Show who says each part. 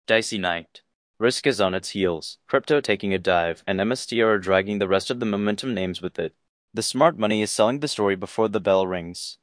Speaker 1: Dicey night. Risk is on its heels, crypto taking a dive, and MSTR are dragging the rest of the momentum names with it. The smart money is selling the story before the bell rings.